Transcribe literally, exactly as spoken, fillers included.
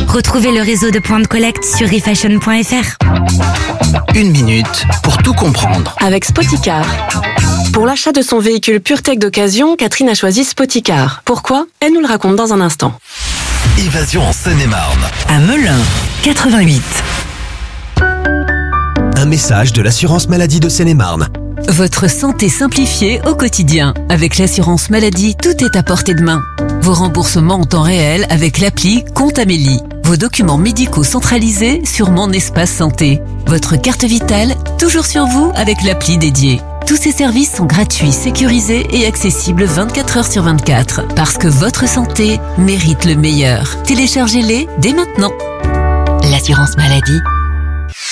Retrouvez le réseau de points de collecte sur refashion point f r. Une minute pour tout comprendre. Avec Spoticar. Pour l'achat de son véhicule PureTech d'occasion, Catherine a choisi Spoticar. Pourquoi ? Elle nous le raconte dans un instant. Évasion en Seine-et-Marne. À Melun, quatre-vingt-huit. Un message de l'assurance maladie de Seine-et-Marne. Votre santé simplifiée au quotidien. Avec l'assurance maladie, tout est à portée de main. Vos remboursements en temps réel avec l'appli Compte Amélie. Vos documents médicaux centralisés sur Mon Espace Santé. Votre carte vitale, toujours sur vous avec l'appli dédiée. Tous ces services sont gratuits, sécurisés et accessibles vingt-quatre heures sur vingt-quatre. Parce que votre santé mérite le meilleur. Téléchargez-les dès maintenant. L'assurance maladie.